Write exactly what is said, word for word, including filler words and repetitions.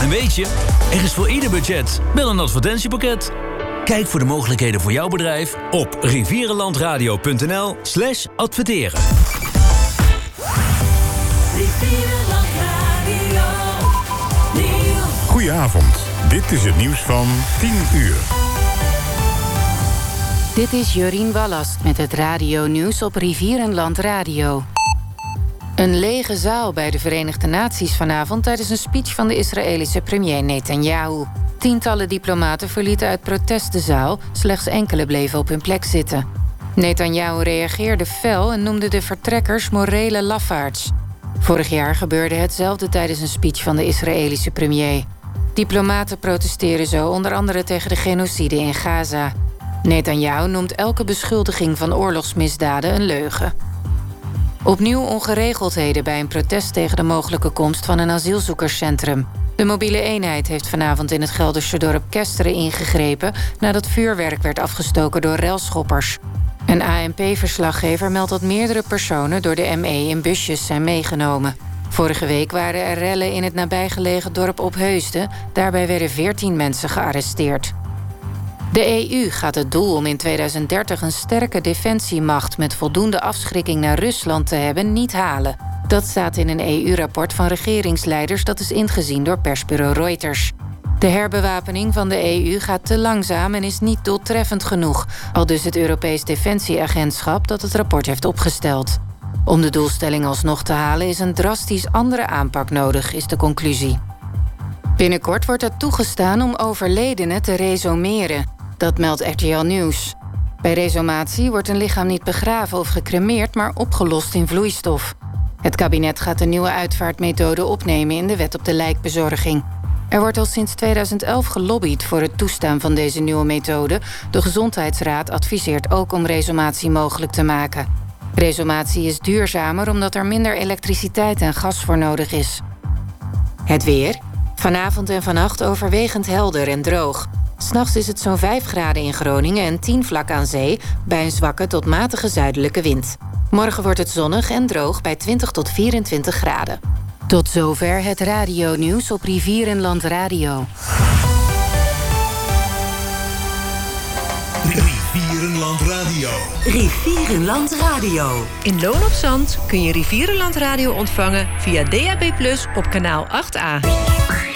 En weet je, er is voor ieder budget wel een advertentiepakket. Kijk voor de mogelijkheden voor jouw bedrijf op rivierenlandradio.nl slash adverteren. Goedenavond, dit is het nieuws van tien uur. Dit is Jorien Wallast met het radio-nieuws op Rivierenland Radio. Een lege zaal bij de Verenigde Naties vanavond tijdens een speech van de Israëlische premier Netanyahu. Tientallen diplomaten verlieten uit protest de zaal, slechts enkele bleven op hun plek zitten. Netanyahu reageerde fel en noemde de vertrekkers morele lafaards. Vorig jaar gebeurde hetzelfde tijdens een speech van de Israëlische premier. Diplomaten protesteren zo onder andere tegen de genocide in Gaza. Netanyahu noemt elke beschuldiging van oorlogsmisdaden een leugen. Opnieuw ongeregeldheden bij een protest tegen de mogelijke komst van een asielzoekerscentrum. De mobiele eenheid heeft vanavond in het Gelderse dorp Kesteren ingegrepen nadat vuurwerk werd afgestoken door relschoppers. Een A N P-verslaggever meldt dat meerdere personen door de M E in busjes zijn meegenomen. Vorige week waren er rellen in het nabijgelegen dorp Opheusden. Daarbij werden veertien mensen gearresteerd. De E U gaat het doel om in tweeduizend dertig een sterke defensiemacht met voldoende afschrikking naar Rusland te hebben niet halen. Dat staat in een E U-rapport van regeringsleiders dat is ingezien door persbureau Reuters. De herbewapening van de E U gaat te langzaam en is niet doeltreffend genoeg, aldus het Europees Defensieagentschap dat het rapport heeft opgesteld. Om de doelstelling alsnog te halen is een drastisch andere aanpak nodig, is de conclusie. Binnenkort wordt het toegestaan om overledenen te resumeren. Dat meldt R T L Nieuws. Bij resumatie wordt een lichaam niet begraven of gecremeerd, maar opgelost in vloeistof. Het kabinet gaat een nieuwe uitvaartmethode opnemen in de wet op de lijkbezorging. Er wordt al sinds tweeduizend elf gelobbyd voor het toestaan van deze nieuwe methode. De Gezondheidsraad adviseert ook om resumatie mogelijk te maken. Resumatie is duurzamer omdat er minder elektriciteit en gas voor nodig is. Het weer. Vanavond en vannacht overwegend helder en droog. 'S Nachts is het zo'n vijf graden in Groningen en tien vlak aan zee, bij een zwakke tot matige zuidelijke wind. Morgen wordt het zonnig en droog bij twintig tot vierentwintig graden. Tot zover het radio-nieuws op Rivierenland Radio. Rivierenland Radio. Rivierenland Radio. In Loon op Zand kun je Rivierenland Radio ontvangen via D A B plus, op kanaal acht A.